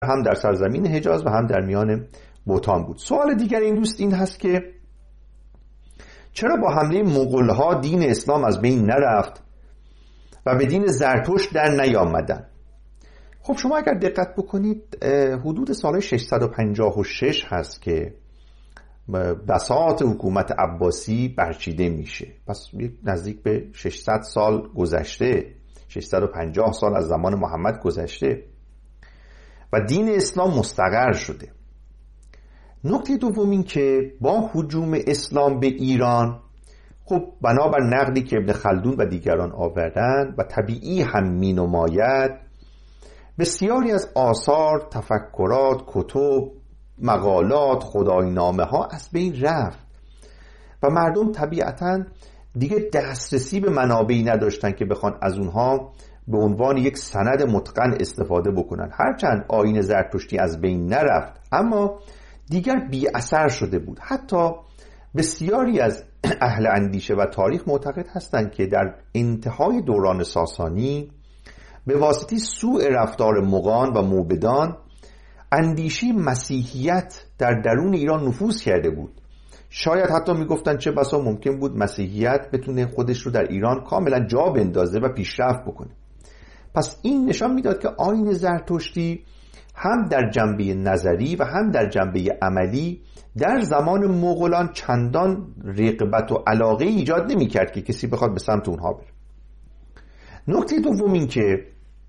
هم در سرزمین حجاز و هم در میان بوتان بود. سوال دیگر این دوست این هست که چرا با حمله مغول‌ها دین اسلام از بین نرفت و به دین زرتشت در نیامدن؟ خب شما اگر دقت بکنید حدود سال 656 هست که بساط حکومت عباسی برچیده میشه. پس نزدیک به 600 سال گذشته، 650 سال از زمان محمد گذشته و دین اسلام مستقر شده. نکته دوم این که با هجوم اسلام به ایران، خب بنابر نقدی که ابن خلدون و دیگران آوردن و طبیعی هم می نماید، بسیاری از آثار، تفکرات، کتب، مقالات، خداینامه ها از بین رفت و مردم طبیعتاً دیگه دسترسی به منابعی نداشتن که بخوان از اونها به عنوان یک سند متقن استفاده بکنن. هرچند آیین زرتشتی از بین نرفت اما دیگر بی اثر شده بود. حتی بسیاری از اهل اندیشه و تاریخ معتقد هستند که در انتهای دوران ساسانی به واسطه سوء رفتار مغان و موبدان اندیشه مسیحیت در درون ایران نفوذ کرده بود. شاید حتی میگفتن چه بسا ممکن بود مسیحیت بتونه خودش رو در ایران کاملا جا بندازه و پیشرفت بکنه. پس این نشان میداد که آیین زرتشتی هم در جنبه نظری و هم در جنبه عملی در زمان مغولان چندان رغبت و علاقه ایجاد نمی کرد که کسی بخواد به سمت اونها بره. نکته دوم این که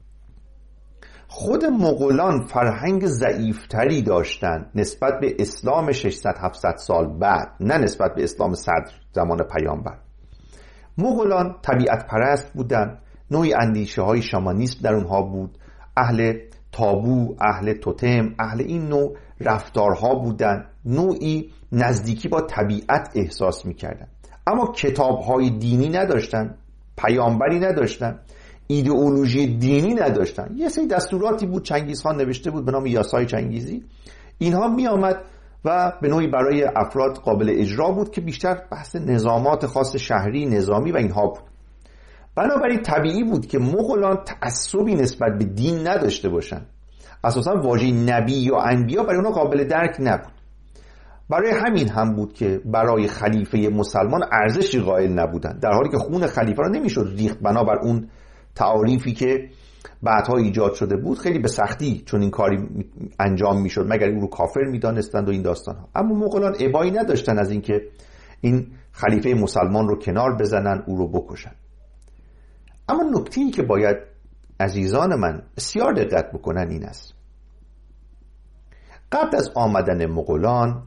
خود مغولان فرهنگ ضعیفتری داشتند نسبت به اسلام 600-700 سال بعد، نه نسبت به اسلام صدر زمان پیامبر. مغولان طبیعت پرست بودند، نوعی اندیشه های شامانیسم در اونها بود، اهل تابو، اهل توتم، اهل این نوع رفتارها بودند، نوعی نزدیکی با طبیعت احساس میکردن. اما کتابهای دینی نداشتن، پیامبری نداشتن، ایدئولوژی دینی نداشتن. یه سری دستوراتی بود چنگیزخان نوشته بود به نام یاسای چنگیزی، اینها می آمد و به نوعی برای افراد قابل اجرا بود که بیشتر بحث نظامات خاص شهری، نظامی و اینها بود. بنابراین طبیعی بود که مغولان تعصبی نسبت به دین نداشته باشند. اساسا واژه نبی یا انبیا برای اونها قابل درک نبود. برای همین هم بود که برای خلیفه مسلمان ارزشی قائل نبودند، در حالی که خون خلیفه را نمیشد ریخت بنابر اون تعاریفی که بعدها ایجاد شده بود. خیلی به سختی چون این کاری انجام میشد مگر او رو کافر میدانستند و این داستان ها. اما مغولان ابایی نداشتن از اینکه این خلیفه مسلمان رو کنار بزنن، او رو بکشن. اما نکته‌ای که باید عزیزان من بسیار دقت بکنن این است: قبل از آمدن مغولان،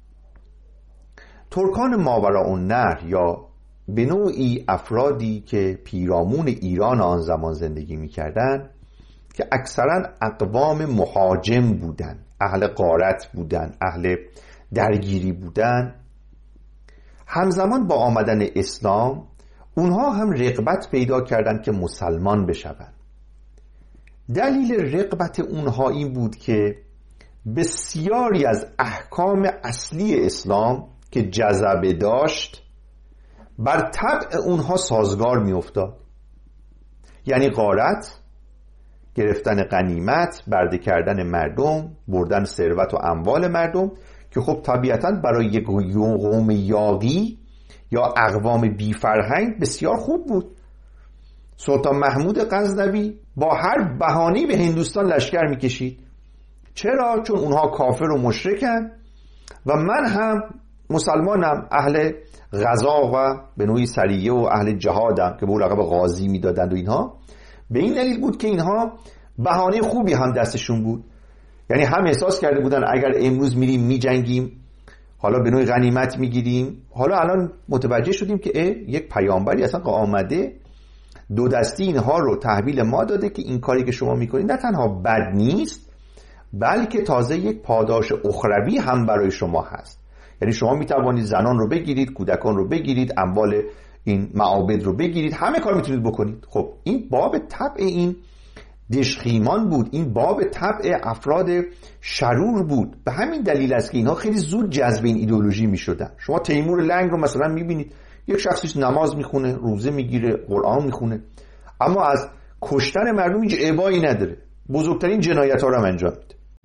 ترکان ماوراءالنهر یا به نوعی افرادی که پیرامون ایران آن زمان زندگی می‌کردند که اکثراً اقوام مهاجم بودند، اهل غارت بودند، اهل درگیری بودند، همزمان با آمدن اسلام اونها هم رغبت پیدا کردند که مسلمان بشوند. دلیل رغبت اونها این بود که بسیاری از احکام اصلی اسلام که جذبه داشت بر طبع اونها سازگار می افتاد. یعنی غارت، گرفتن غنیمت، برده کردن مردم، بردن ثروت و اموال مردم که خب طبیعتاً برای یک قوم یاغی یا اقوام بی فرهنگ بسیار خوب بود. سلطان محمود غزنوی با هر بهانه‌ای به هندوستان لشکر می‌کشید. چرا؟ چون اونها کافر و مشرکن و من هم مسلمانم، اهل غزا و به نوعی سریه و اهل جهادم که به اون لقب غازی میدادند و اینها. به این دلیل بود که اینها بهانه خوبی هم دستشون بود. یعنی هم احساس کرده بودن اگر امروز میریم میجنگیم، حالا به نوعی غنیمت میگیریم، حالا الان متوجه شدیم که یک پیامبری اصلا آمده دو دستی اینها رو تحویل ما داده که این کاری که شما میکنید نه تنها بد نیست بلکه تازه یک پاداش اخروی هم برای شما هست. یعنی شما میتوانید زنان رو بگیرید، کودکان رو بگیرید، اموال این معابد رو بگیرید، همه کار میتونید بکنید. خب این باب طبع این دشخیمان بود، این باب طبع افراد شرور بود. به همین دلیل است که اینها خیلی زود جذب این ایدئولوژی میشدن. شما تیمور لنگ رو مثلا میبینید، یک شخصی نماز میخونه، روزه میگیره، قرآن میخونه، اما از کشتن مردم هیچ ابایی نداره، بزرگترین جنایت ها رو هم انجام میده.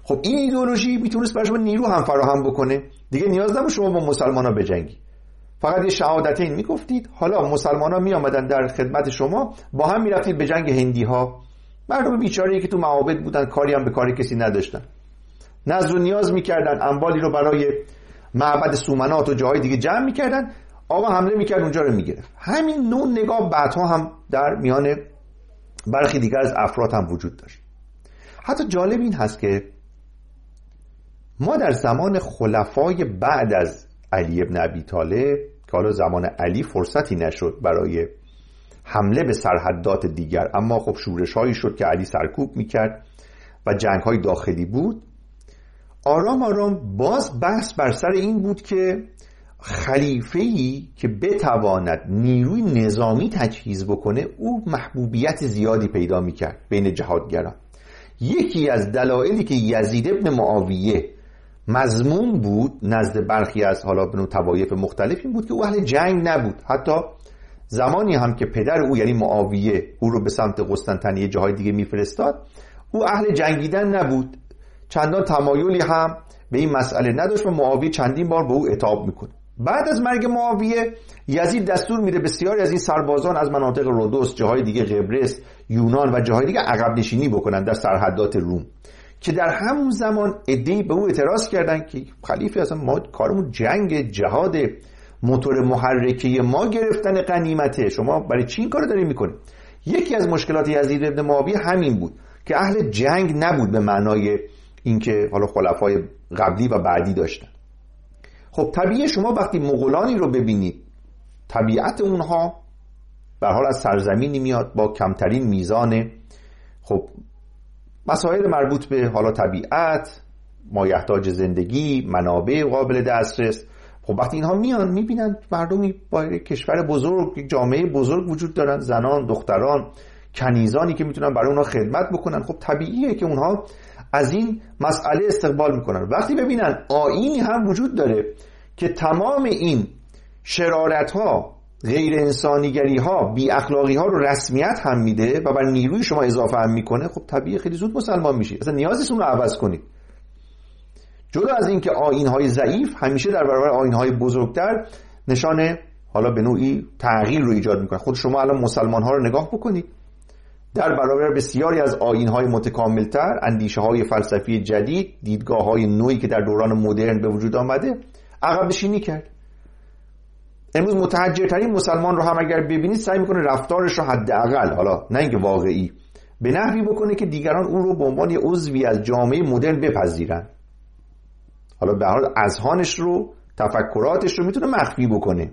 خب این ایدئولوژی میتونست برای شما نیرو هم فراهم بکنه، دیگه نیاز نبود شما با مسلمان‌ها بجنگی، فقط یه شهادتین میگفتید، حالا مسلمان‌ها میآمدن در خدمت شما، با هم میرفتید به جنگ هندی‌ها، مردم بیچاره‌ای که تو معابد بودن، کاری هم به کار کسی نداشتن، نظر و نیاز میکردن، اموالی رو برای معبد سومنات و جاهای دیگه جمع میکردن، آقا حمله میکرد اونجا رو میگرفت. همین نوع نگاه بعدها هم در میان برخی دیگر از افراد هم وجود داشت. حتی جالب این هست که ما در زمان خلفای بعد از علی ابن ابی طالب که حالا زمان علی فرصتی نشد برای حمله به سرحدات دیگر، اما خب شورش هایی شد که علی سرکوب میکرد و جنگ های داخلی بود، آرام آرام باز بحث بر سر این بود که خلیفه‌ای که بتواند نیروی نظامی تجهیز بکنه او محبوبیت زیادی پیدا میکرد بین جهادگران. یکی از دلایلی که یزید ابن معاویه مذموم بود نزد برخی از حالا به نوع طوایف مختلف این بود که او اهل جنگ نبود. حتی زمانی هم که پدر او یعنی معاویه او رو به سمت قسطنطنیه جاهای دیگه میفرستاد، او اهل جنگیدن نبود، چندان تمایلی هم به این مسئله نداشت و معاویه چندین بار به او عتاب میکنه. بعد از مرگ معاویه یزید دستور میده بسیاری از این سربازان از مناطق رودوس، جاهای دیگه قبرس، یونان و جاهای دیگه عقب نشینی بکنن در سرحدات روم، که در همون زمان عده‌ای به او اعتراض کردن که خلیفه اصلا ما کارمون جنگ، جهاد، موتور محرکه ما گرفتن غنیمته، شما برای چی این کارو داری میکنی؟ یکی از مشکلات یزید ابن معاویه همین بود که اهل جنگ نبود به معنای اینکه حالا خلفای قبلی و بعدی داشتن. خب طبیعی شما وقتی مغولانی رو ببینید، طبیعت اونها به حال از سرزمینی میاد با کمترین میزان خب مسائل مربوط به حالا طبیعت، مایحتاج زندگی، منابع قابل دسترس. خب وقتی اینها میان میبینن مردمی با کشور بزرگ، یک جامعه بزرگ وجود دارن، زنان، دختران، کنیزانی که میتونن برای اونها خدمت بکنن، خب طبیعیه که اونها از این مسئله استقبال میکنن. وقتی ببینن آیینی هم وجود داره که تمام این شرارت ها، غیر انسانیگری ها، بی اخلاقی ها رو رسمیت هم میده و بر نیروی شما اضافه هم میکنه، خب طبیعی خیلی زود مسلمان میشی، اصلا نیازی اون رو عوض کنید. جدا از این که آیین های ضعیف همیشه در برابر آیین های بزرگتر نشانه حالا به نوعی تغییر رو ایجاد میکنه. خود شما الان مسلمان ها رو نگاه بکنید، در برابر بسیاری از آیین‌های متکاملتر، اندیشه‌های فلسفی جدید، دیدگاه‌های نوعی که در دوران مدرن به وجود آمده، عقب نشینی کرد. امروز متحجرترین مسلمان رو هم اگر ببینید سعی میکنه رفتارش رو حداقل، حالا نه اینکه واقعی، به نحوی بکنه که دیگران اون رو به عنوان عضوی از جامعه مدرن بپذیرن. حالا به هر حال اذهانش رو، تفکراتش رو میتونه مخفی بکنه،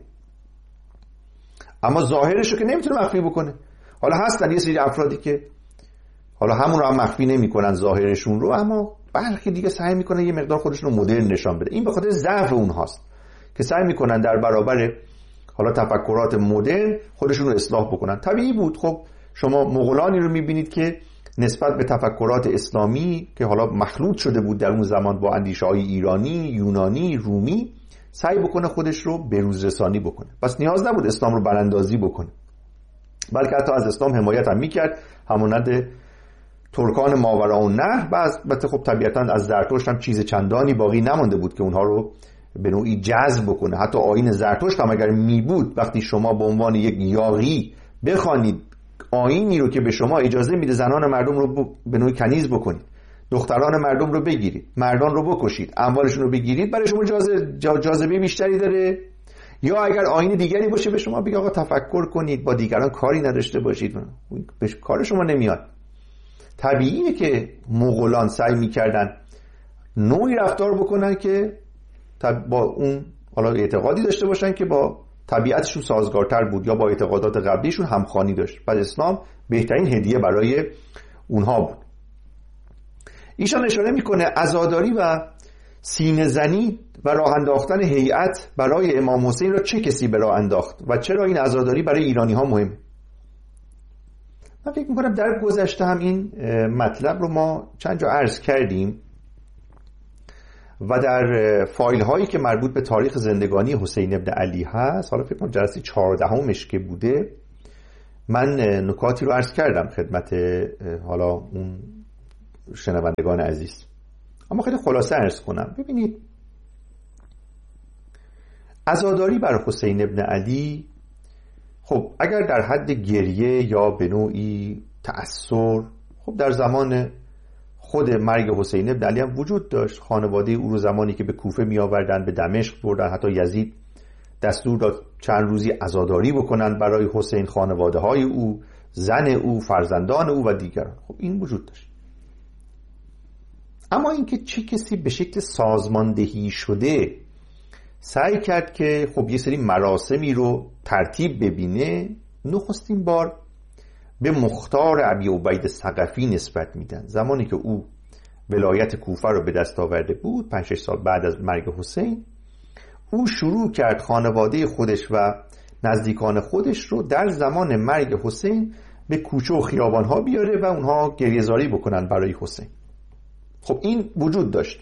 اما ظاهرش رو که نمیتونه مخفی بکنه. حالا هستن یه سری افرادی که حالا همون رو هم مخفی نمی‌کنن ظاهرشون رو، اما برخی دیگه سعی می‌کنن یه مقدار خودشون رو مدرن نشان بده. این به خاطر ضعف اونهاست که سعی می‌کنن در برابر حالا تفکرات مدرن خودشون رو اصلاح بکنن. طبیعی بود. خب شما مغولانی رو می‌بینید که نسبت به تفکرات اسلامی که حالا مخلوط شده بود در اون زمان با اندیشه‌های ایرانی، یونانی، رومی، سعی بکنه خودش رو بروز رسانی بکنه. پس نیاز نبود اسلام رو براندازی بکنه، بلکه حتی از اسلام حمایت هم میکرد، همانند ترکان ماوراءالنهر. و البته خب طبیعتا از زرتشت هم چیز چندانی باقی نمانده بود که اونها رو به نوعی جذب بکنه. حتی آیین زرتشت هم اگر می بود، وقتی شما به عنوان یک یاغی بخوانید آیینی رو که به شما اجازه میده زنان مردم رو به نوعی کنیز بکنید، دختران مردم رو بگیرید، مردان رو بکشید، اموالشون رو بگیرید، برای شما جاذبه بیشتری داره. یا اگر آیین دیگری باشه به شما بگه آقا تفکر کنید، با دیگران کاری نداشته باشید، به کار شما نمیاد. طبیعیه که مغولان سعی میکردن نوعی رفتار بکنن که با اون حالا اعتقادی داشته باشن که با طبیعتشون سازگارتر بود یا با اعتقادات قبلیشون همخوانی داشت. پس اسلام بهترین هدیه برای اونها بود. ایشان اشاره میکنه عزاداری و سینه زنی و راه انداختن هیئت برای امام حسین را چه کسی به راه انداخت و چرا این عزاداری برای ایرانی ها مهمه؟ من فکر میکنم در گذشته هم این مطلب رو ما چند جا عرض کردیم و در فایل هایی که مربوط به تاریخ زندگانی حسین ابن علی هست، حالا فکر کنم جلسه 14مش که بوده، من نکاتی رو عرض کردم خدمت حالا اون شنوندگان عزیز. اما خیلی خلاصه عرض کنم. ببینید عزاداری بر حسین ابن علی خب اگر در حد گریه یا به نوعی تأثر، خب در زمان خود مرگ حسین ابن علی هم وجود داشت. خانواده او رو زمانی که به کوفه می آوردن به دمشق بردن، حتی یزید دستور داد چند روزی عزاداری بکنن برای حسین، خانواده های او، زن او، فرزندان او و دیگران. خب این وجود داشت. اما اینکه چه کسی به شکل سازماندهی شده سعی کرد که خب یه سری مراسمی رو ترتیب ببینه، نخستین بار به مختار ابی عبید ثقفی نسبت میدن. زمانی که او ولایت کوفه رو به دست آورده بود 5-6 سال بعد از مرگ حسین، او شروع کرد خانواده خودش و نزدیکان خودش رو در زمان مرگ حسین به کوچه و خیابانها بیاره و اونها گریه‌زاری بکنن برای حسین. خب این وجود داشت.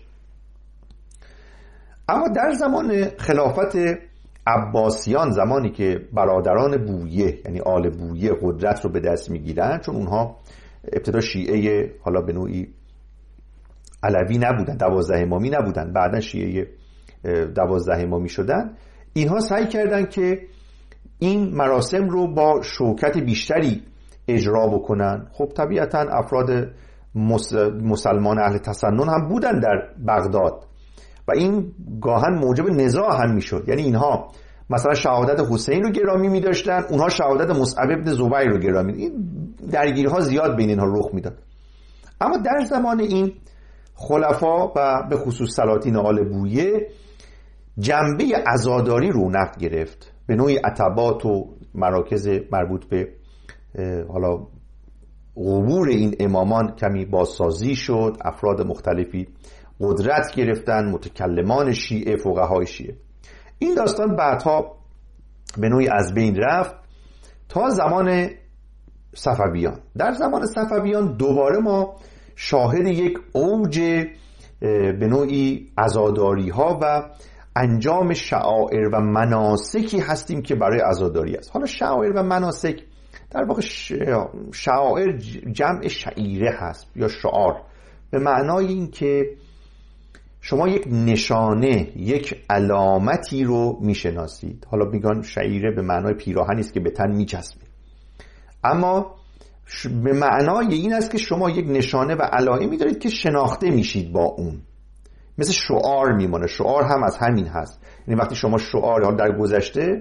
اما در زمان خلافت عباسیان، زمانی که برادران بویه یعنی آل بویه قدرت رو به دست میگیرن، چون اونها ابتدا شیعه حالا به نوعی علوی نبودن، 12 امامی نبودن، بعدا شیعه 12 امامی شدن، اینها سعی کردن که این مراسم رو با شوکت بیشتری اجرا بکنن. خب طبیعتا افراد مسلمان اهل تسنن هم بودن در بغداد و این گاهن موجب نزاع هم میشد. یعنی اینها مثلا شهادت حسین رو گرامی می‌داشتن، اونها شهادت مصعب ابن زبیر رو گرامی. این درگیری‌ها زیاد بین اینها رخ میداد. اما در زمان این خلفا و به خصوص سلاطین آل بویه جنبه عزاداری رونق گرفت. به نوعی عتبات و مراکز مربوط به حالا قبور این امامان کمی بازسازی شد، افراد مختلفی قدرت گرفتن، متکلمان شیعه، فقهای شیعه. این داستان بعدها به نوعی از بین رفت تا زمان صفویان. در زمان صفویان دوباره ما شاهد یک اوج به نوعی عزاداری ها و انجام شعائر و مناسکی هستیم که برای عزاداری است. حالا شعائر و مناسک در واقع شعائر جمع شعیره هست یا شعار، به معنای این که شما یک نشانه، یک علامتی رو میشناسید. حالا میگن شعیره به معنای پیراهنی است که به تن میچسبه، اما به معنای این است که شما یک نشانه و علائمی دارید که شناخته میشید با اون، مثل شعار میمونه. شعار هم از همین هست. یعنی وقتی شما شعار، حالا در گذشته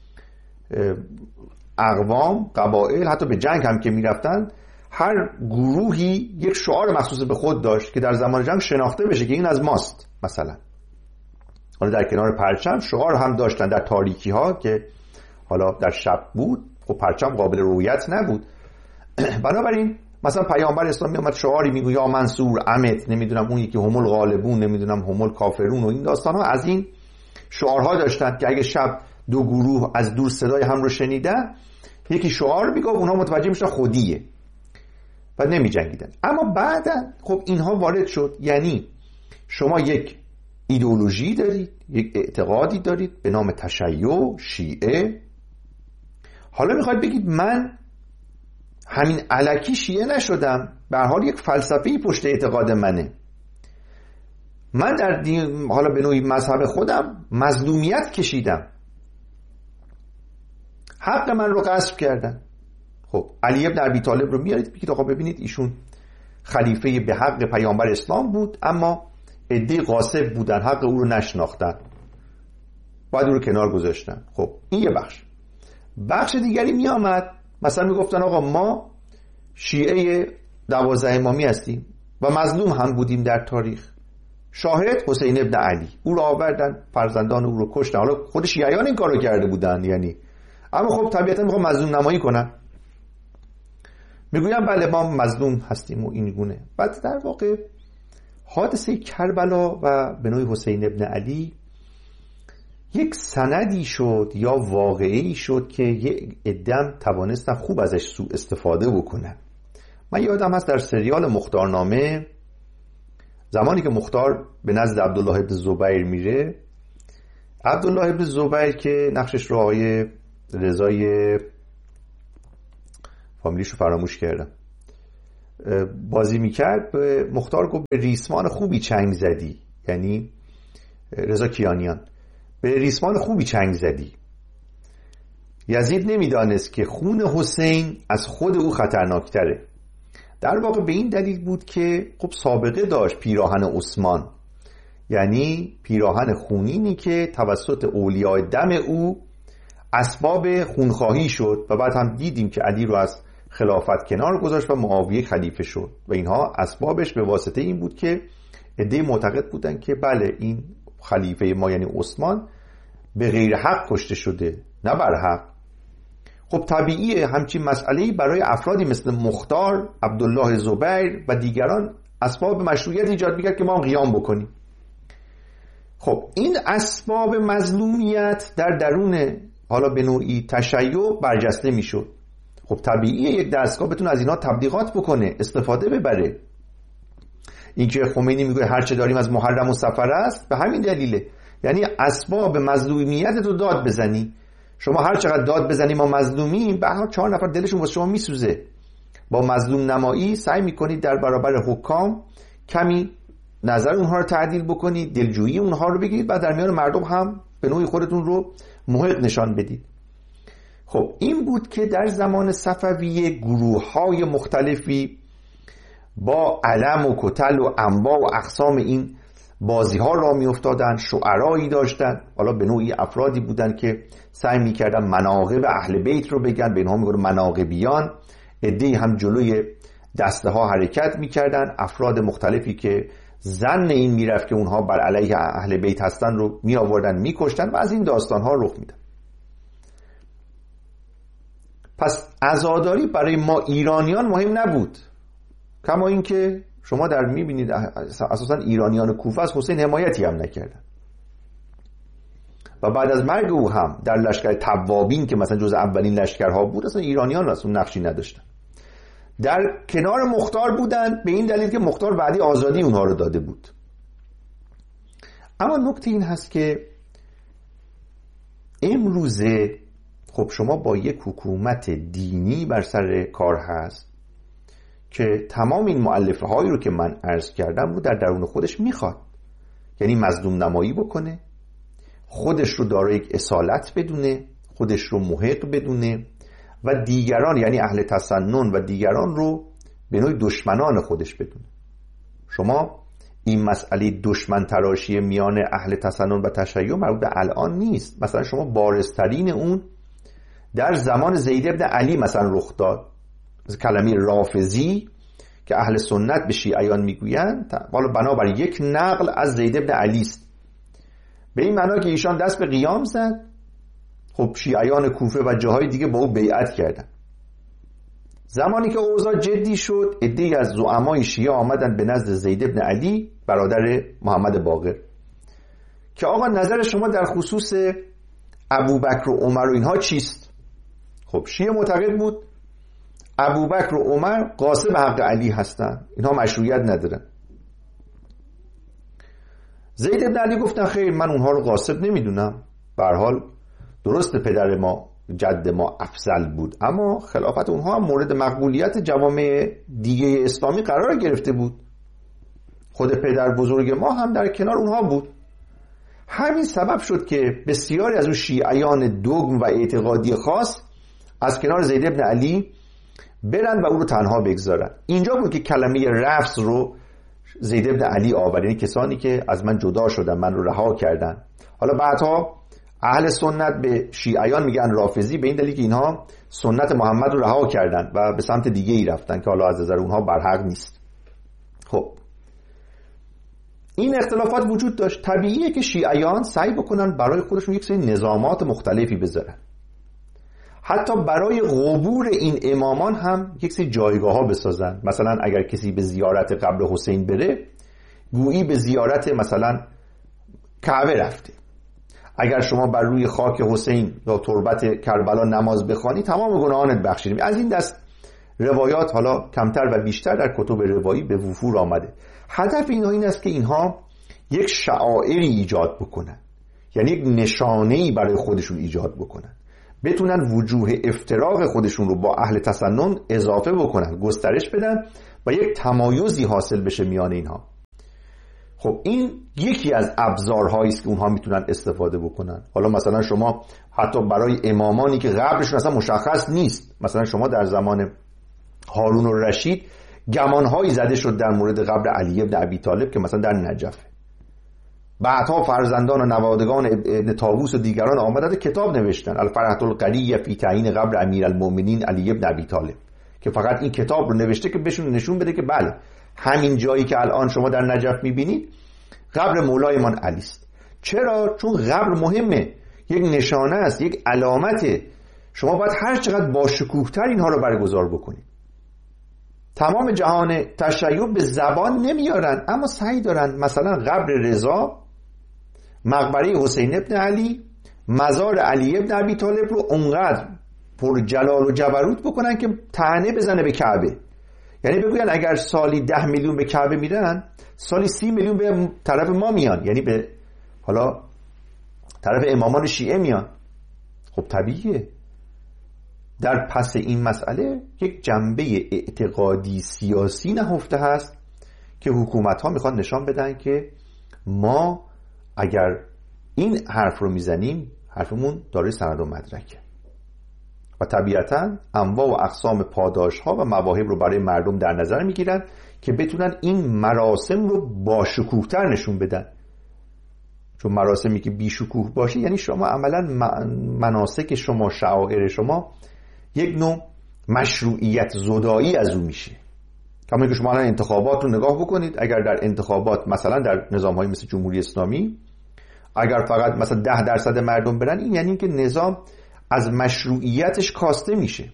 اقوام، قبایل حتی به جنگ هم که میرفتن، هر گروهی یک شعار مخصوص به خود داشت که در زمان جنگ شناخته بشه که این از ماست. مثلا حالا در کنار پرچم شعار هم داشتن در تاریکی ها که حالا در شب بود، خب پرچم قابل رؤیت نبود. بنابراین مثلا پیامبر اسلام میامد شعاری میگه یا منصور امت، نمیدونم اون یکی همول غالبون، نمیدونم همول کافرون و این داستان ها، از این شعارها داشتن که اگه شب دو گروه از دور صدای هم رو شنیدن، یکی شعار میگه اونها متوجه میشن خودیه و نمی جنگیدن. اما بعدا خب اینها وارد شد. یعنی شما یک ایدئولوژی دارید، یک اعتقادی دارید به نام تشیع، شیعه. حالا میخواید بگید من همین الکی شیعه نشدم، به هر حال یک فلسفه‌ای پشت اعتقاد منه. من در حالا به نوعی مذهب خودم مظلومیت کشیدم، حق من رو غصب کردن. خب علی ابن ابی طالب رو میارید بگید آقا ببینید ایشون خلیفه به حق پیامبر اسلام بود، اما عده غاصب بودن، حق او رو نشناختن، باید او رو کنار گذاشتن. خب این یه بخش دیگری میامد مثلا میگفتن آقا ما شیعه 12 امامی هستیم و مظلوم هم بودیم در تاریخ. شاهد حسین ابن علی، او رو آوردن، فرزندان او رو کشتن. حالا خود شیعیان این کارو کرده بودن یعنی، اما خب طبیعتا میخوام مظلوم نمایی کنن، میگویم بله ما مظلوم هستیم و این گونه. بعد در واقع حادثه کربلا و به نوعی حسین ابن علی یک سندی شد یا واقعی شد که یک عده‌ام توانستن خوب ازش سوء استفاده بکنن. من یادم هست در سریال مختارنامه زمانی که مختار به نزد عبدالله ابن زبیر میره، عبدالله ابن زبیر که نقشش رو آقای رضای فامیلیشو فراموش کردم، بازی میکرد به مختار گفت به ریسمان خوبی چنگ زدی، یعنی رضا کیانیان، به ریسمان خوبی چنگ زدی. یزید نمیدانست که خون حسین از خود او خطرناکتره. در واقع به این دلیل بود که خب سابقه داشت پیراهن عثمان، یعنی پیراهن خونینی که توسط اولیاء دم او اسباب خونخواهی شد و بعد هم دیدیم که علی رو از خلافت کنار گذاشت و معاویه خلیفه شد و اینها اسبابش به واسطه این بود که عده معتقد بودن که بله این خلیفه ما یعنی عثمان به غیر حق کشته شده نه بر حق. خب طبیعیه همچین مسئله‌ای برای افرادی مثل مختار، عبدالله زبیر و دیگران اسباب مشروعیت ایجاد می‌کرد که ما قیام بکنیم. خب این اسباب مظلومیت در درون حالا به نوعی تشیع برجسته میشد. خب طبیعیه یک دستگاه بتونه از اینها تبلیغات بکنه، استفاده ببره. اینکه خمینی میگه هر چه داریم از محرم و صفر است به همین دلیله، یعنی اسباب مظلومیت رو داد بزنی. شما هر چقدر داد بزنی ما مظلومیم، به هر 4 نفر دلشون واسه شما میسوزه. با مظلوم نمایی سعی میکنید در برابر حکام کمی نظر اونها رو تعدیل بکنید، دلجویی اونها رو بگیرید و در میان مردم هم به نوعی خودتون رو محق نشان بدید. خب این بود که در زمان صفویه گروه‌های مختلفی با علم و کتل و انواع و اقسام این بازی‌ها را می‌افتادن، شعرایی داشتن، حالا به نوعی افرادی بودن که سعی می‌کردن مناقب اهل بیت رو بگن، به اینها میگن مناقبیان. عده‌ای هم جلوی دسته ها حرکت می‌کردن، افراد مختلفی که ظن این میرفت که اونها بر علیه اهل بیت هستن رو می آوردن می‌کشتن و از این داستان‌ها رخ میدن. پس عزاداری برای ما ایرانیان مهم نبود، کما اینکه شما در می‌بینید اساساً ایرانیان کوفه از حسین حمایتی هم نکردن و بعد از مرگ او هم در لشکر توابین که مثلا جز اولین لشکرها بود اصلا ایرانیان اصلا نقشی نداشتن، در کنار مختار بودن به این دلیل که مختار وعده آزادی اونها رو داده بود. اما نکته این هست که امروزه خب شما با یک حکومت دینی بر سر کار هست که تمام این مؤلفه هایی رو که من عرض کردم رو در درون خودش میخواد، یعنی مظلوم نمایی بکنه، خودش رو دارای یک اصالت بدونه، خودش رو محق بدونه و دیگران یعنی اهل تسنن و دیگران رو به نوعی دشمنان خودش بدونه. شما این مسئله دشمن تراشی میان اهل تسنن و تشیع مربوط به الان نیست. مثلا شما بارزترین اون در زمان زید بن علی مثلا رخ داد، کلمه رافضی که اهل سنت به شیعیان میگویند حالا بنابر یک نقل از زید بن علی است، به این معنا که ایشان دست به قیام زد. خب شیعیان کوفه و جاهای دیگه با او بیعت کردن. زمانی که اوضاع جدی شد عده‌ای از زعمای شیعه آمدن به نزد زید بن علی برادر محمد باقر که آقا نظر شما در خصوص ابوبکر و عمر و اینها چیست؟ خب شیعه معتقد بود ابوبکر و عمر غاصب حق علی هستن، اینها مشروعیت ندارن. زید بن علی گفتن خیر من اونها رو غاصب نمیدونم، به هر حال درست پدر ما جد ما افضل بود اما خلافت اونها هم مورد مقبولیت جوامع دیگه اسلامی قرار گرفته بود، خود پدر بزرگ ما هم در کنار اونها بود. همین سبب شد که بسیاری از اون شیعیان دوگم و اعتقادی خاص از کنار زید بن علی برن و او رو تنها بگذارن. اینجا بود که کلمه رفض رو زید بن علی آورد، یعنی کسانی که از من جدا شدن، من رو رها کردن. حالا بعدها اهل سنت به شیعیان میگن رافضی به این دلیل که اینها سنت محمد رو رها کردن و به سمت دیگه ای رفتن که حالا از نظر اونها برحق نیست. خب این اختلافات وجود داشت. طبیعیه که شیعیان سعی بکنن برای خودشون یک سری نظامات مختلفی بذارن، حتی برای قبور این امامان هم یک سری جایگاه ها بسازن. مثلا اگر کسی به زیارت قبر حسین بره گویی به زیارت مثلا کعبه رفته، اگر شما بر روی خاک حسین یا تربت کربلا نماز بخوانی تمام گناهانت بخشیده. از این دست روایات حالا کمتر و بیشتر در کتب روایی به وفور آمده. هدف اینها این است که اینها یک شعائری ایجاد بکنن، یعنی یک نشانه‌ای برای خودشون ایجاد بکنن، بتونن وجوه افتراق خودشون رو با اهل تسنن اضافه بکنن، گسترش بدن و یک تمایزی حاصل بشه میان اینها. خب این یکی از ابزارهایی است که اونها میتونن استفاده بکنن. حالا مثلا شما حتی برای امامانی که قبرشون اصلا مشخص نیست، مثلا شما در زمان هارون الرشید گمانهایی زده شد در مورد قبر علی ابن ابی طالب که مثلا در نجفه. بعدها فرزندان و نوادگان ابن طاووس و دیگران آمدن کتاب نوشتن، الفرحة القلیة فی تعیین قبر امیرالمؤمنین علی ابن ابی طالب، که فقط این کتاب رو نوشته که بهشون نشون بده که بله همین جایی که الان شما در نجف میبینید قبر مولایمان علی است. چرا؟ چون قبر مهمه، یک نشانه است، یک علامته. شما باید هر چقدر با شکوه‌تر اینها رو برگزار بکنید. تمام جهان تشیع به زبان نمیارن، اما سعی دارن مثلا قبر رضا، مقبره حسین ابن علی، مزار علی ابن ابی طالب رو اونقدر پر جلال و جبروت بکنن که طعنه بزنه به کعبه. یعنی بگوین اگر سالی 10 میلیون به کعبه میرن، سالی 30 میلیون به طرف ما میان، یعنی به حالا طرف امامان شیعه میان. خب طبیعیه در پس این مسئله یک جنبه اعتقادی سیاسی نهفته هست که حکومت ها میخوان نشان بدن که ما اگر این حرف رو میزنیم حرفمون داره سند و مدرکه، و طبیعتا انواع و اقسام پاداش ها و مواهب رو برای مردم در نظر میگیرن که بتونن این مراسم رو با شکوه‌تر نشون بدن. چون مراسمی که بی شکوه باشه یعنی شما عملا مناسک شما، شعائر شما یک نوع مشروعیت زدایی از اون میشه. کما که شما الان انتخابات رو نگاه بکنید، اگر در انتخابات مثلا در نظام‌های مثل جمهوری اسلامی اگر فقط مثلا 10% مردم برن، این یعنی که نظام از مشروعیتش کاسته میشه.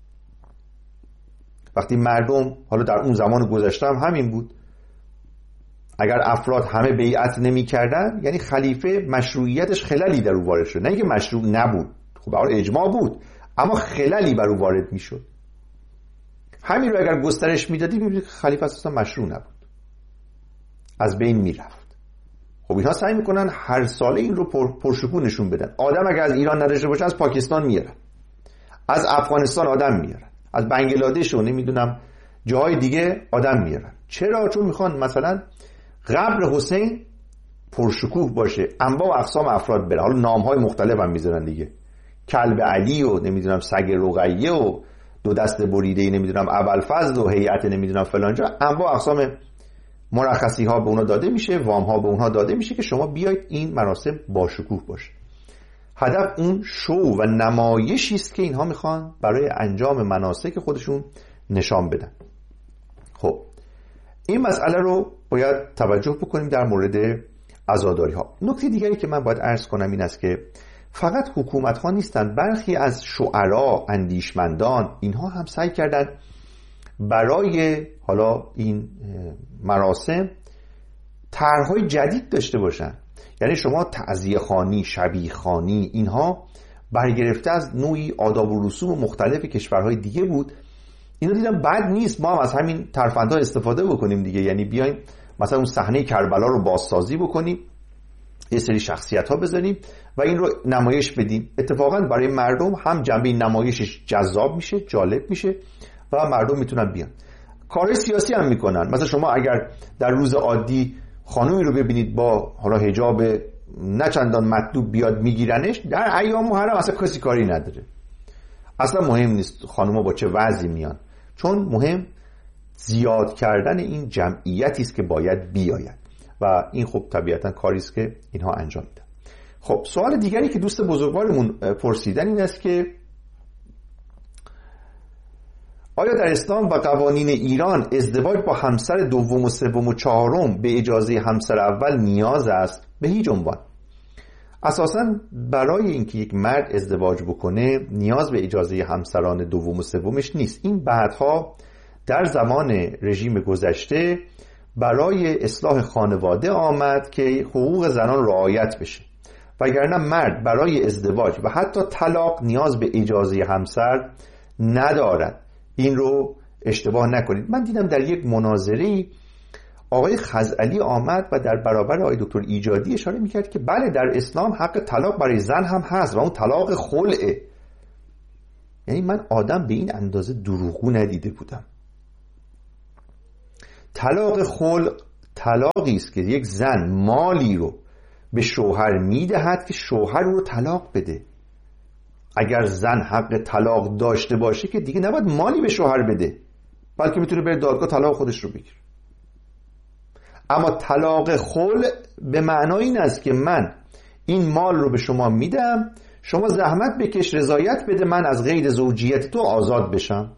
وقتی مردم، حالا در اون زمان گذشته هم همین بود، اگر افراد همه بیعت نمی کردن یعنی خلیفه مشروعیتش خللی در او وارد شد، نه اینکه مشروع نبود، خب برای اجماع بود اما خللی بر او وارد می شد. همین رو اگر گسترش میدادی ببینید خلیفه اصلا مشروع نبود، از بین می رفت. خب اینها سعی میکنن هر ساله این رو پرشکوه نشون بدن. آدم اگر از ایران نداشته باشه از پاکستان میارن، از افغانستان آدم میارن، از بنگلادش و نمیدونم جای دیگه آدم میارن. چرا؟ چون میخوان مثلا قبر حسین پرشکوه باشه، انواع و اقسام افراد بره. حالا نامهای مختلف هم میذارن دیگه، کلب علی و نمیدونم سگ رقیه و دو دست بریده نمیدونم ابوالفضل و هیئت نمیدونم فلانجا، انواع و اقسام مرخصی ها به اونا داده میشه، وام ها به اونها داده میشه که شما بیاید این مراسم با شکوه باشه. هدف اون شو و نمایشی است که اینها میخوان برای انجام مناسک خودشون نشان بدن. خب این مسئله رو باید توجه بکنیم در مورد عزاداری ها. نکته دیگری که من باید عرض کنم این است که فقط حکومت ها نیستن، برخی از شعرا، اندیشمندان، اینها هم سعی کردن برای حالا این مراسم طرح‌های جدید داشته باشن. یعنی شما تعزیه خوانی، شبیه خوانی، اینها برگرفته از نوعی آداب و رسوم مختلف کشورهای دیگه بود. اینو دیدم بد نیست ما هم از همین ترفندها استفاده بکنیم دیگه. یعنی بیایم مثلا اون صحنه کربلا رو بازسازی بکنیم، یه سری شخصیت ها بذاریم و این رو نمایش بدیم. اتفاقا برای مردم هم جنبه نمایشش جذاب میشه، جالب میشه و مردم میتونن بیان. کار سیاسی هم میکنن. مثلا شما اگر در روز عادی خانومی رو ببینید با حالا حجاب نه چندان مطلوب بیاد میگیرنش، در ایام محرم اصلا کسی کاری نداره، اصلا مهم نیست خانوما با چه وضعی میان، چون مهم زیاد کردن این جمعیتی است که باید بیاید و این خب طبیعتا کاری است که اینها انجام میدن. خب سوال دیگری که دوست بزرگوارمون پرسیدن این است که آیا در اسلام و قوانین ایران ازدواج با همسر دوم و سوم و چهارم به اجازه همسر اول نیاز است؟ به هیچ عنوان. اساساً برای اینکه یک مرد ازدواج بکنه نیاز به اجازه همسران دوم و سومش نیست. این بعدها در زمان رژیم گذشته برای اصلاح خانواده آمد که حقوق زنان رعایت بشه، وگرنه مرد برای ازدواج و حتی طلاق نیاز به اجازه همسر ندارد. این رو اشتباه نکنید. من دیدم در یک مناظره آقای خزعلی آمد و در برابر آقای دکتر ایجادی اشاره میکرد که بله در اسلام حق طلاق برای زن هم هست و اون طلاق خلعه. یعنی من آدم به این اندازه دروغگو ندیده بودم. طلاق خلع طلاقی است که یک زن مالی رو به شوهر میدهد که شوهر رو طلاق بده. اگر زن حق طلاق داشته باشه که دیگه نباید مالی به شوهر بده، بلکه میتونه بره دادگاه طلاق خودش رو بگیره. اما طلاق خلع به معنای این است که من این مال رو به شما میدم، شما زحمت بکش رضایت بده من از قید زوجیت تو آزاد بشم.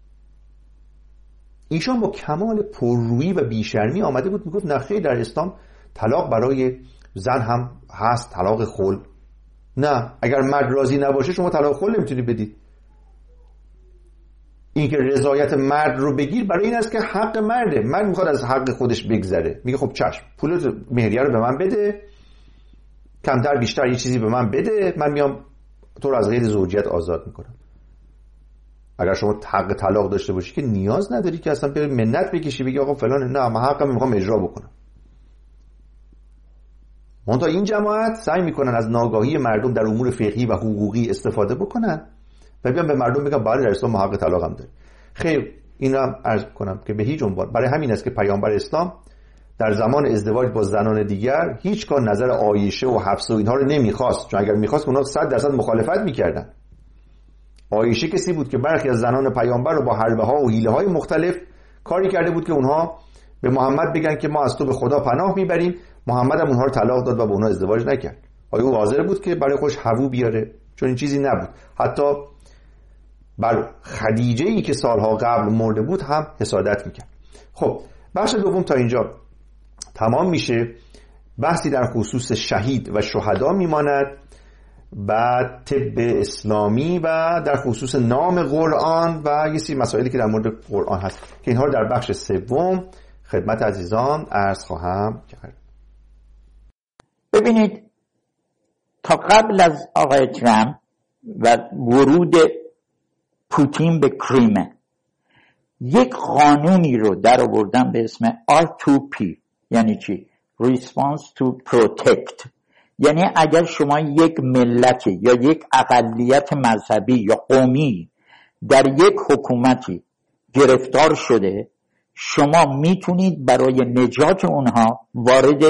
ایشان با کمال پررویی و بیشرمی آمده بود میگفت نه خیر، در اسلام طلاق برای زن هم هست، طلاق خلع. نه، اگر مرد راضی نباشه شما طلاق خلع نمیتونی بدید. این که رضایت مرد رو بگیر برای این است که حق مرده، مرد میخواد از حق خودش بگذره، میگه خب چشم پول مهریه رو به من بده، کمتر بیشتر یه چیزی به من بده، من میام تو رو از قید زوجیت آزاد میکنم. اگر شما حق طلاق داشته باشی که نیاز نداری که اصلا بری منت بکشی بگی آقا فلان، نه من حقم میخوام اجرا بکنم. منتها این جماعت سعی میکنن از ناگاهی مردم در امور فقهی و حقوقی استفاده بکنن و بیان به مردم بگن بله در اسلام حق طلاق هم داره. خیر، این رو هم عرض کنم که به هیچ عنوان، برای همین است که پیامبر اسلام در زمان ازدواج با زنان دیگر هیچگاه نظر عایشه و حفصه و اینها رو نمیخواست، چون اگر میخواست اونها 100% مخالفت میکردن. عایشه کسی بود که برخی از زنان پیامبر رو با حربه ها و حیله های مختلف کاری کرده بود که اونها به محمد بگن که ما از تو به خدا پناه میبریم. محمد هم اونها رو طلاق داد و با اونها ازدواج نکرد. آیا او حاضر بود که برای خودش هوو بیاره؟ چون این چیزی نبود. حتی بر خدیجه ای که سالها قبل مرده بود هم حسادت میکرد. خب بخش دوم تا اینجا تمام میشه. بحثی در خصوص شهید و شهدا میماند، بعد طب اسلامی و در خصوص نام قرآن و یه سری مسائلی که در مورد قرآن هست که اینها رو در بخش سوم خدمت عزیزان عرض خواهم کرد. ببینید، تا قبل از آقای ترامپ و ورود پوتین به کریمه یک قانونی رو در آوردن به اسم R2P. یعنی چی؟ Response to Protect. یعنی اگر شما یک ملتی یا یک اقلیت مذهبی یا قومی در یک حکومتی گرفتار شده، شما میتونید برای نجات اونها وارد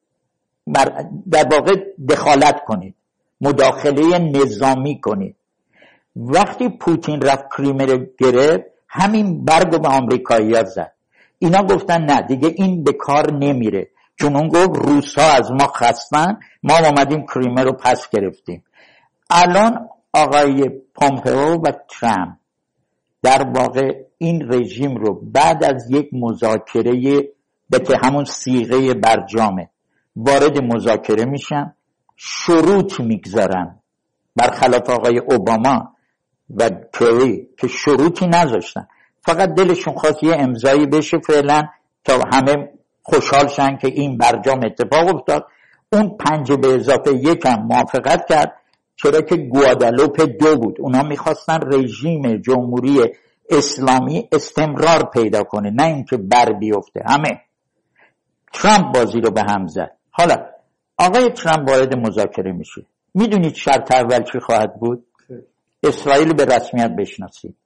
در واقع دخالت کنید، مداخله نظامی کنید. وقتی پوتین رفت کریمه رو گرفت، همین برگو به آمریکایی‌ها زد. اینا گفتن نه دیگه این به کار نمیره، چون اون گفت روس‌ها از ما خستن، ما اومدیم کریمه رو پس گرفتیم. الان آقای پومپئو و ترامپ در واقع این رژیم رو بعد از یک مذاکره که همون صیغه برجامه وارد مذاکره میشن، شروط میگذارن، برخلاف آقای اوباما و کری که شروطی نذاشتن، فقط دلشون خواست یه امضایی بشه فعلا تا همه خوشحال شن که این برجام اتفاق افتاد. اون 5 به اضافه 1 هم موافقت کرد، چرا که گوادالوپ 2 بود. اونا میخواستن رژیم جمهوری اسلامی استمرار پیدا کنه، نه اینکه بر بیفته. همه ترامپ بازی رو به هم زد. حالا آقای ترامپ وارد مذاکره میشه. میدونید شرط اول چی خواهد بود؟ اسرائیل به رسمیت بشناسید.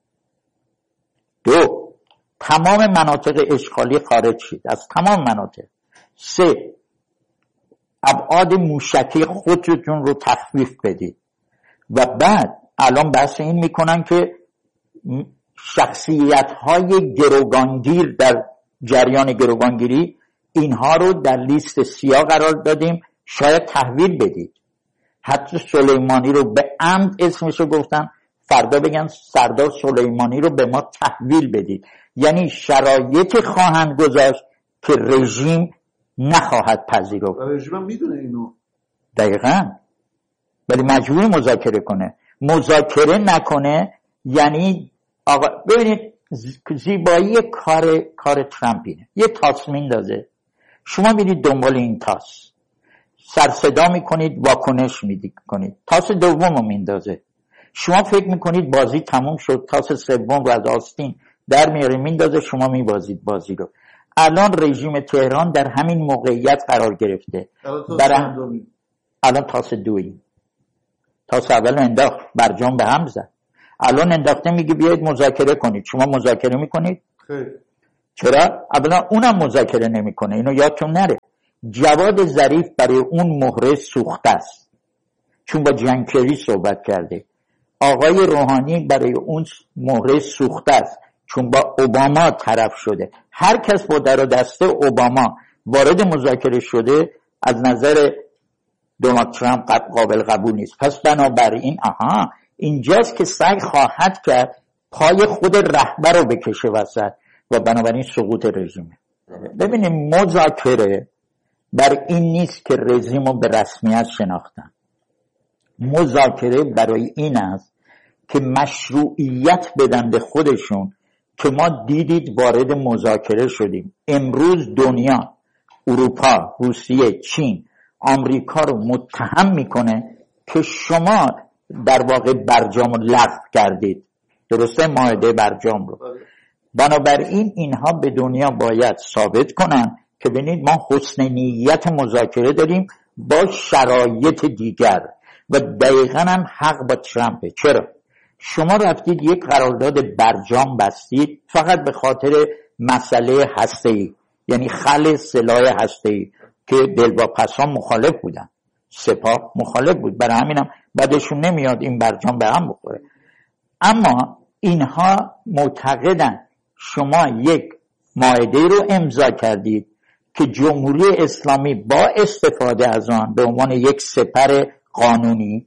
2 تمام مناطق اشغالی خارج شید از تمام مناطق. 3 ابعاد موشکی خودتون رو تخفیف بدید. و بعد الان بحث این میکنن که شخصیت‌های گروگانگیر در جریان گروگانگیری، اینها رو در لیست سیاه قرار دادیم، شاید تحویل بدید. حتی سلیمانی رو به عمد اسمشو گفتن، فردا بگن سردار سلیمانی رو به ما تحویل بدید. یعنی شرایطی خواهند گذاشت که رژیم نخواهد پذیرفت. رژیم هم میدونه اینو دقیقاً، ولی مجبور مذاکره کنه. مذاکره نکنه یعنی آقا ببینید زیبایی کار ترامپ اینه، یه تاس میندازه، شما میرید دنبال این تاس، سرصدا میکنید، واکنش میکنید، تاس دومو میندازه، شما فکر میکنید بازی تموم شد، تاس سوم رو از آستین در میاره میندازه، شما میبازید بازی رو. الان رژیم تهران در همین موقعیت قرار گرفته. الان تاس دویی، تاس اول انداخت، برجام به هم زد، الان انداخته میگه بیایید مذاکره کنید. شما مذاکره میکنید؟ خیر. چرا؟ اولا اونم مذاکره نمیکنه، اینو یادتون نره. جواد ظریف برای اون مهره سوخته است چون با جنکری صحبت کرده. آقای روحانی برای اون مهره سوخته است چون با اوباما طرف شده. هر کس با در و دسته اوباما وارد مذاکره شده از نظر دونالد ترامپ قابل قبول نیست. پس بنابراین اینجاست که سعی خواهد کرد پای خود رهبر رو بکشه وسط و بنابراین سقوط رژیمه. ببینیم مذاکره بر این نیست که رژیم رو به رسمیت شناختن. مذاکره برای این است که مشروعیت بدن به خودشون که ما دیدید وارد مذاکره شدیم. امروز دنیا، اروپا، روسیه، چین، آمریکا رو متهم میکنه که شما در واقع برجام رو لغو کردید. درسته؟ معاهده برجام رو. بنابراین اینها به دنیا باید ثابت کنن که ببینید ما حسن نیت مذاکره داریم با شرایط دیگر و دقیقاً هم حق با ترامپه. چرا؟ شما رفتید یک قرارداد برجام بستید فقط به خاطر مسئله هسته‌ای، یعنی خلع سلاح هسته‌ای که دلواپسان مخالف بودن، سپاه مخالف بود، برای همینم بعدشون نمیاد این برجام به هم بخوره. اما اینها معتقدن شما یک معاهده رو امضا کردید که جمهوری اسلامی با استفاده از آن به عنوان یک سپر قانونی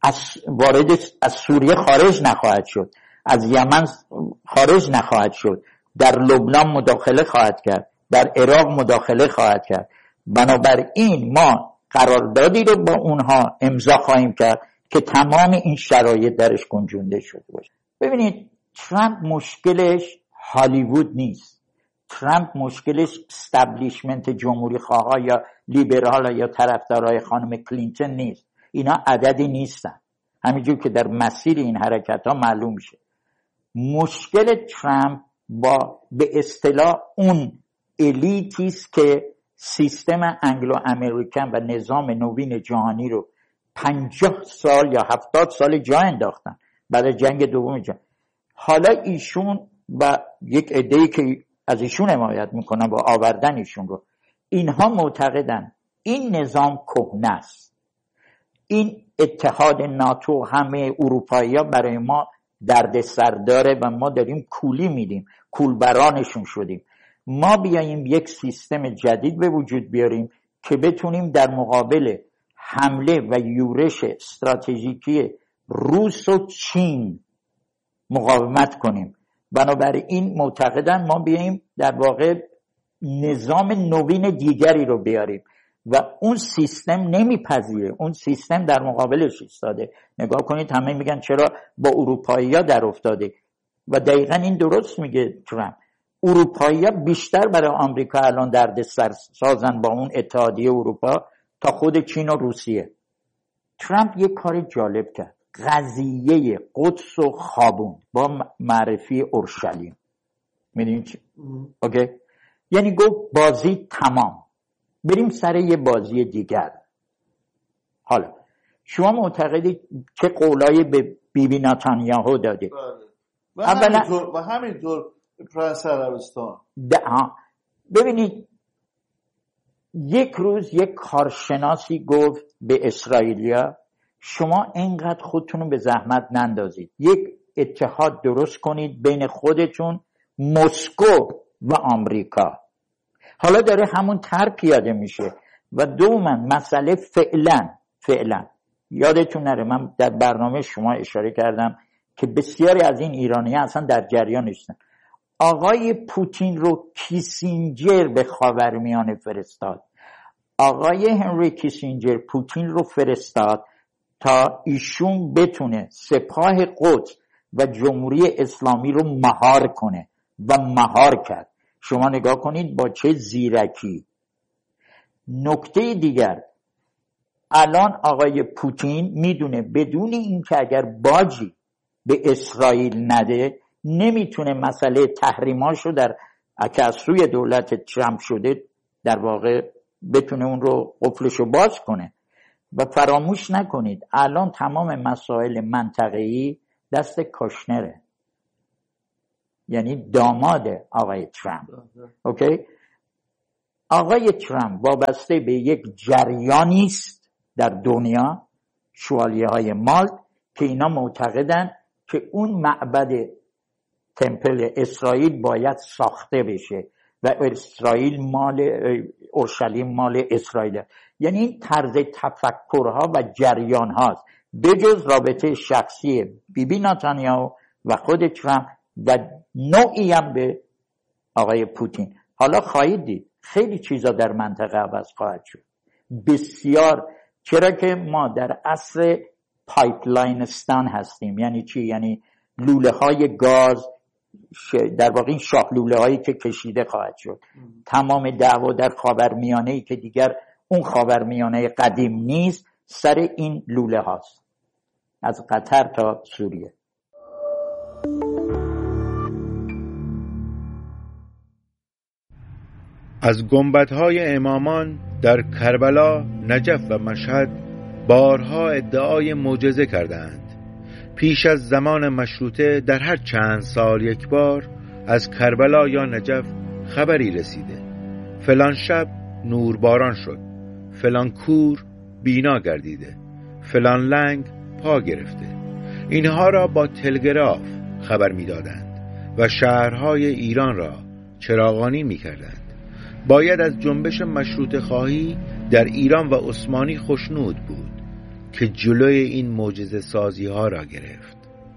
وارد از سوریه خارج نخواهد شد، از یمن خارج نخواهد شد، در لبنان مداخله خواهد کرد، در عراق مداخله خواهد کرد. بنابراین ما قراردادی رو با اونها امضا خواهیم کرد که تمام این شرایط درش گنجونده شده باشه. ببینید ترامپ مشکلش هالیوود نیست. ترامپ مشکلش استبلیشمنت جمهوری خواه یا لیبرال یا طرفدارای خانم کلینتون نیست. اینا عددی نیستن، همینجور که در مسیر این حرکت ها معلوم میشه. مشکل ترامپ با به اصطلاح اون الیتیست که سیستم انگلو امریکن و نظام نوین جهانی رو 50 سال یا 70 سال جا انداختن بعد جنگ دوم جهانی. حالا ایشون و یک عده‌ای که از ایشون حمایت میکنن با آوردن ایشون رو، اینها معتقدن این نظام کهنه است، این اتحاد ناتو همه اروپایی‌ها برای ما دردسر داره و ما داریم کولی میدیم، کولبرانشون شدیم. ما بیاییم یک سیستم جدید به وجود بیاریم که بتونیم در مقابل حمله و یورش استراتژیکی روس و چین مقاومت کنیم. بنابراین معتقدن ما بیاییم در واقع نظام نوین دیگری رو بیاریم و اون سیستم نمیپذیره، اون سیستم در مقابلش ایستاده. نگاه کنید همه میگن چرا با اروپایی‌ها در افتاده و دقیقاً این درست میگه ترامپ. اروپایی‌ها بیشتر برای آمریکا الان دردسر سازن با اون اتحادیه اروپا تا خود چین و روسیه. ترامپ یک کار جالب کرد، قضیه قدس و خوابون با معرفی اورشلیم. میدونید چی؟ اوکی؟ یعنی گفت بازی تمام، بریم سر یه بازی دیگر. حالا شما معتقدید چه قولایی به بیبی نتانیاهو داده؟ و همینطور پرنس عربستان. ببینید یک روز یک کارشناسی گفت به اسرائیلیا شما اینقدر خودتون رو به زحمت نندازید، یک اتحاد درست کنید بین خودتون، مسکو و آمریکا. حالا داره همون طرح پیاده میشه. و دوما مسئله فعلا یادتون نره من در برنامه شما اشاره کردم که بسیاری از این ایرانی‌ها اصلا در جریان نیستن. آقای پوتین رو کیسینجر به خاورمیانه فرستاد. آقای هنری کیسینجر پوتین رو فرستاد تا ایشون بتونه سپاه قدس و جمهوری اسلامی رو مهار کنه و مهار کرد. شما نگاه کنید با چه زیرکی. نکته دیگر، الان آقای پوتین میدونه بدون اینکه اگر باجی به اسرائیل نده نمیتونه مسئله تحریماشو در که از سوی دولت ترامپ شده در واقع بتونه اون رو قفلشو باز کنه. و فراموش نکنید الان تمام مسائل منطقه‌ای دست کاشنره. یعنی داماد آقای ترامپ. اوکی؟ آقای ترامپ وابسته به یک جریانی است در دنیا، شوالیه های مالت، که اینا معتقدن که اون معبد تمپل اسرائیل باید ساخته بشه و اورشلیم مال اسرائیل. یعنی این طرز تفکرها و جریان هاست، بجز رابطه شخصی بیبی نتانیاهو و خود ترامپ و نوعی هم به آقای پوتین. حالا خواهید دید خیلی چیزا در منطقه عوض خواهد شد، بسیار، چرا که ما در عصر پایپلاینستان هستیم. یعنی چی؟ یعنی لوله های گاز، در واقع این شاه لوله هایی که کشیده خواهد شد. تمام دعوا در خاورمیانه ای که دیگر اون خاورمیانه قدیم نیست، سر این لوله هاست، از قطر تا سوریه. از گنبدهای امامان در کربلا، نجف و مشهد بارها ادعای معجزه کردند. پیش از زمان مشروطه در هر چند سال یک بار از کربلا یا نجف خبری رسیده. فلان شب نورباران شد، فلان کور بینا گردیده، فلان لنگ پا گرفته. اینها را با تلگراف خبر می دادند و شهرهای ایران را چراغانی می کردند. باید از جنبش مشروطه خواهی در ایران و عثمانی خوشنود بود که جلوی این معجزه سازی ها را گرفت.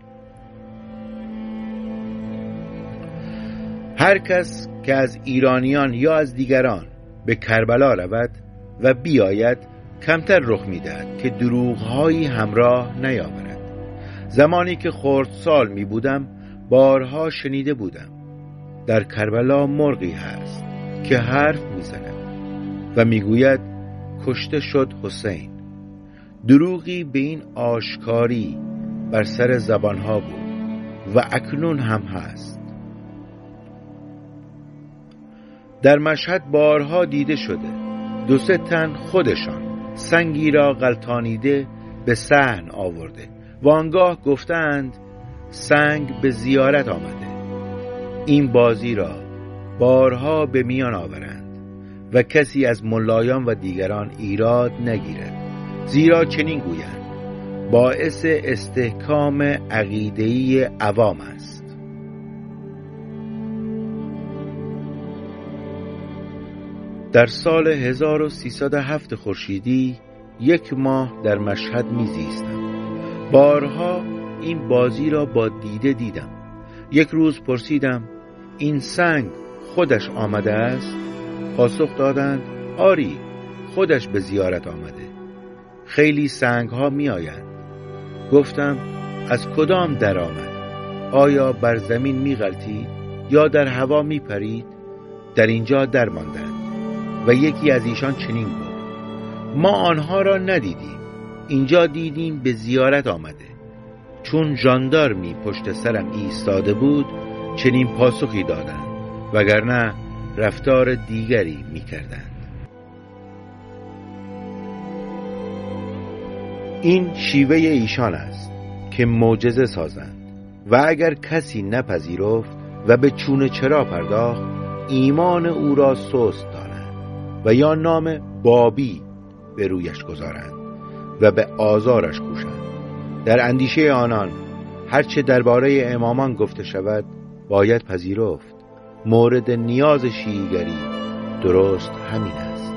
هر کس که از ایرانیان یا از دیگران به کربلا رود و بیاید کمتر رخ می‌دهد که دروغ‌هایی همراه نیاورد. زمانی که خردسال می بودم بارها شنیده بودم در کربلا مرغی هست که حرف می‌زند و میگوید کشته شد حسین. دروغی به این آشکاری بر سر زبانها بود و اکنون هم هست. در مشهد بارها دیده شده 2-3 تن خودشان سنگی را غلطانیده به صحن آورده و آنگاه گفتند سنگ به زیارت آمده. این بازی را بارها به میان آورند و کسی از ملایان و دیگران ایراد نگیرد، زیرا چنین گویند باعث استحکام عقیده‌ای عوام است. در سال 1307 خورشیدی 1 ماه در مشهد میزیستم. بارها این بازی را با دیده دیدم. یک روز پرسیدم این سنگ خودش آمده است؟ پاسخ دادند آری، خودش به زیارت آمده. خیلی سنگ ها می آیند. گفتم از کدام در آمد؟ آیا بر زمین می غلطید یا در هوا می پرید؟ در اینجا در ماندند و یکی از ایشان چنین گفت ما آنها را ندیدیم، اینجا دیدیم به زیارت آمده. چون ژاندارمی پشت سرم ایستاده بود چنین پاسخی دادند، وگرنه رفتار دیگری می کردند. این شیوه ایشان است که معجزه سازند و اگر کسی نپذیرفت و به چونه چرا پرداخت ایمان او را سست دارند و یا نام بابی به رویش گذارند و به آزارش کوشند. در اندیشه آنان هرچه درباره امامان گفته شود باید پذیرفت. مورد نیاز شیعیگری درست همین است.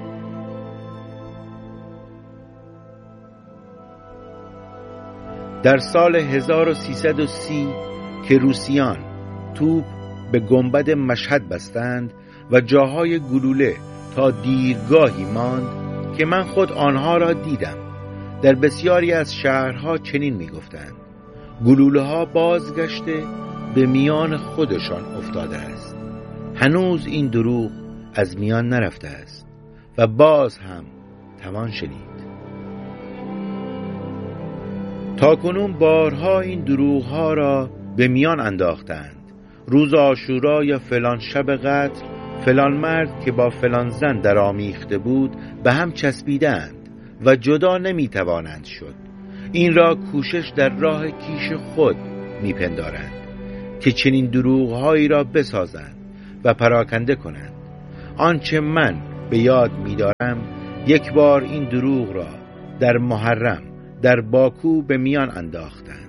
در سال 1330 که روسیان توپ به گنبد مشهد بستند و جاهای گلوله تا دیرگاهی ماند که من خود آنها را دیدم، در بسیاری از شهرها چنین می گفتند گلوله ها بازگشته به میان خودشان افتاده است. هنوز این دروغ از میان نرفته است و باز هم توان شنید. تا کنون بارها این دروغ ها را به میان انداختند. روز عاشورا یا فلان شب قتل فلان مرد که با فلان زن در آمیخته بود به هم چسبیدند و جدا نمی توانند شد. این را کوشش در راه کیش خود می پندارند. که چنین دروغهایی را بسازند و پراکنده کنند. آنچه من به یاد می‌دارم، یک بار این دروغ را در محرم در باکو به میان انداختند.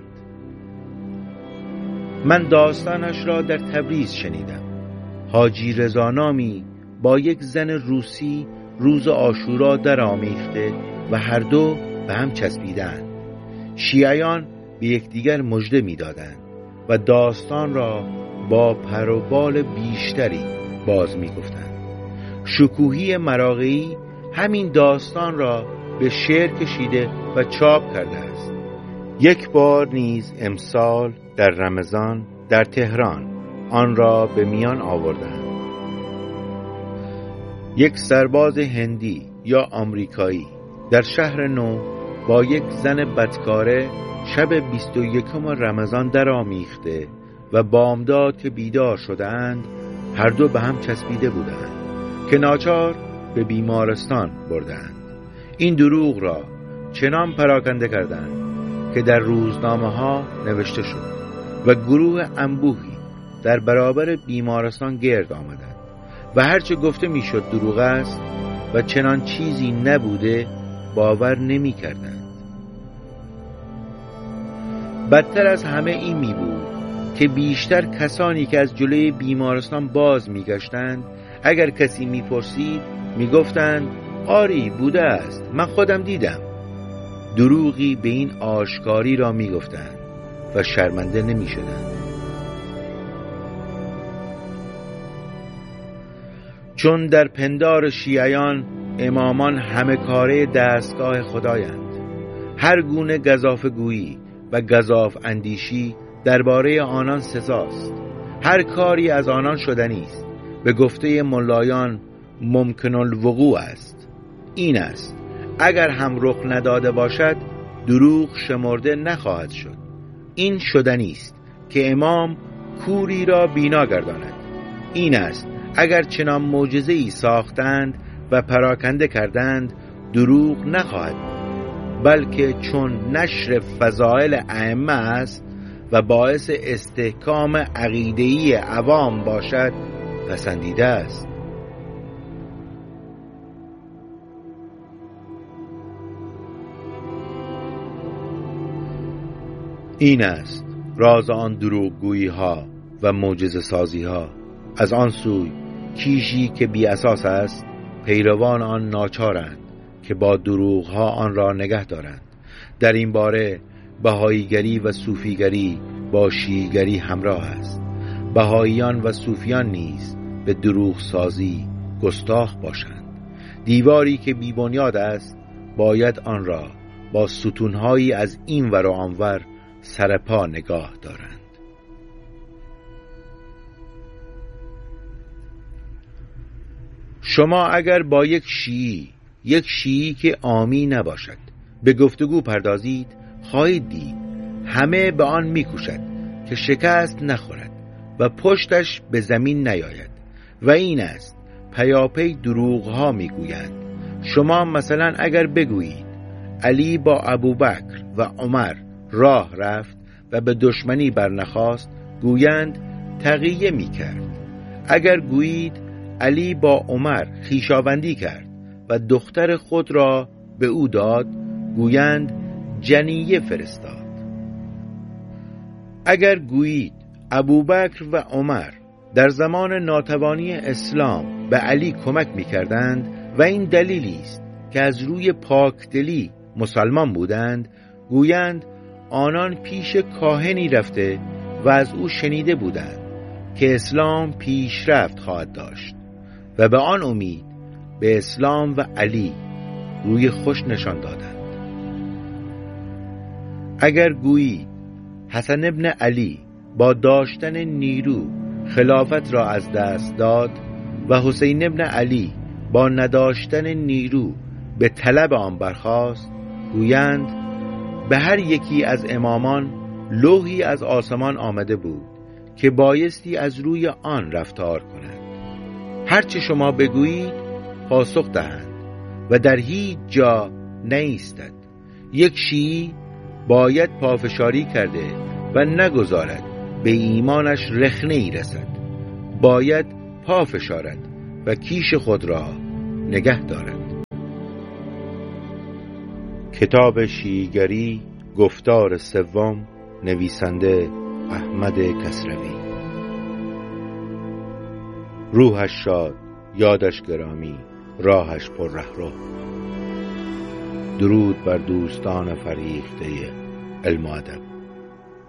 من داستانش را در تبریز شنیدم. حاجی رضا نامی با یک زن روسی روز عاشورا درآمیخته و هر دو به هم چسبیدند. شیعیان به یکدیگر مژده می‌دادند و داستان را با پر و بال بیشتری باز می‌گفتند. شکوهی مراغه‌ای همین داستان را به شعر کشیده و چاپ کرده است. یک بار نیز امسال در رمضان در تهران آن را به میان آوردند. یک سرباز هندی یا آمریکایی در شهر نو با یک زن بدکاره شب 21 رمضان درآمیخته و بامداد که بیدار شدند هر دو به هم چسبیده بودند که ناچار به بیمارستان بردند. این دروغ را چنان پراکنده کردند که در روزنامه ها نوشته شد و گروه انبوهی در برابر بیمارستان گرد آمدند و هرچه گفته میشد دروغ است و چنان چیزی نبوده باور نمی کردند. بدتر از همه این می بود که بیشتر کسانی که از جلوی بیمارستان باز می گشتند اگر کسی می پرسید می گفتند آری بوده است، من خودم دیدم. دروغی به این آشکاری را می گفتند و شرمنده نمی شدند. چون در پندار شیعیان امامان همه کاره دستگاه خدایند، هر گونه گزافگویی و گزاف اندیشی درباره آنان سزاست. هر کاری از آنان شدنی است. به گفته ملایان ممکن الوقوع است. این است اگر هم رخ نداده باشد دروغ شمرده نخواهد شد. این شدنی است که امام کوری را بینا گرداند. این است اگر چنان معجزه‌ای ساختند و پراکنده کردند دروغ نخواهد بود، بلکه چون نشر فضائل ائمه است و باعث استحکام عقیده‌ای عوام باشد پسندیده است. این است راز آن دروغگویی ها و معجزه سازی ها. از آن سوی کیشی که بی اساس است پیروان آن ناچارند که با دروغ ها آن را نگه دارند. در این باره بهاییگری و صوفیگری با شیعیگری همراه است. بهاییان و صوفیان نیز به دروغ سازی گستاخ باشند. دیواری که بی بنیاد است باید آن را با ستونهایی از این ور و آنور سرپا نگاه دارند. شما اگر با یک شیعی که عامی نباشد به گفتگو پردازید خواهید دید همه به آن میکوشد که شکست نخورد و پشتش به زمین نیاید و این است پیاپی دروغ ها میگویند. شما مثلا اگر بگویید علی با ابوبکر و عمر راه رفت و به دشمنی برنخاست گویند تقیه میکرد. اگر گویید علی با عمر خویشاوندی کرد و دختر خود را به او داد گویند جنیه فرستاد. اگر گویید ابوبکر و عمر در زمان ناتوانی اسلام به علی کمک می‌کردند و این دلیلی است که از روی پاکدلی مسلمان بودند گویند آنان پیش کاهنی رفته و از او شنیده بودند که اسلام پیشرفت خواهد داشت و به آن امید به اسلام و علی روی خوش نشان دادند. اگر گویید حسن ابن علی با داشتن نیرو خلافت را از دست داد و حسین ابن علی با نداشتن نیرو به طلب آن برخاست گویند به هر یکی از امامان لوحی از آسمان آمده بود که بایستی از روی آن رفتار کنند. هرچه شما بگویید پاسخ دهند و در هیچ جا نیستد. یک شیعی باید پافشاری کرده و نگذارد به ایمانش رخنه ای رسد، باید پا فشارد و کیش خود را نگه دارد. کتاب شیعیگری، گفتار سوم، نویسنده احمد کسروی. روحش شاد، یادش گرامی، راهش پر رهرو. درود بر دوستان فریخته علم و ادب.